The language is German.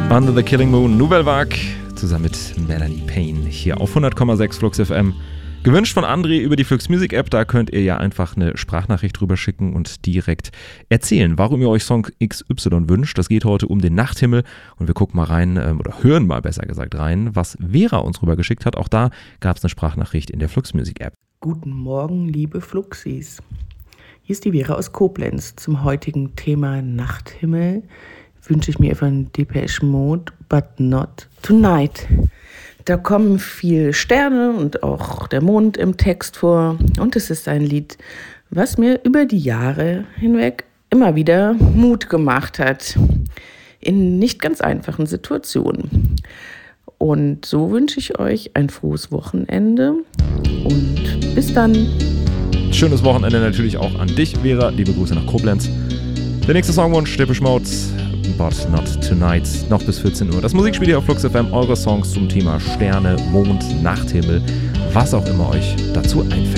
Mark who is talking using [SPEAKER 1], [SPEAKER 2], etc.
[SPEAKER 1] Under the Killing Moon, Nouvelle Vague, zusammen mit Melanie Payne, hier auf 100,6 Flux FM. Gewünscht von André über die Flux Music App, da könnt ihr ja einfach eine Sprachnachricht drüber schicken und direkt erzählen, warum ihr euch Song XY wünscht. Das geht heute um den Nachthimmel und wir gucken mal rein, oder hören mal besser gesagt rein, was Vera uns rübergeschickt hat. Auch da gab es eine Sprachnachricht in der Flux Music App.
[SPEAKER 2] Guten Morgen, liebe Fluxis. Hier ist die Vera aus Koblenz. Zum heutigen Thema Nachthimmel wünsche ich mir von Depeche Mode, But Not Tonight. Da kommen viele Sterne und auch der Mond im Text vor. Und es ist ein Lied, was mir über die Jahre hinweg immer wieder Mut gemacht hat. In nicht ganz einfachen Situationen. Und so wünsche ich euch ein frohes Wochenende. Und bis dann.
[SPEAKER 1] Schönes Wochenende natürlich auch an dich, Vera. Liebe Grüße nach Koblenz. Der nächste Songwunsch, Depeche Mode, But Not Tonight, noch bis 14 Uhr. Das Musikspiel hier auf Flux FM, eure Songs zum Thema Sterne, Mond, Nachthimmel, was auch immer euch dazu einfällt.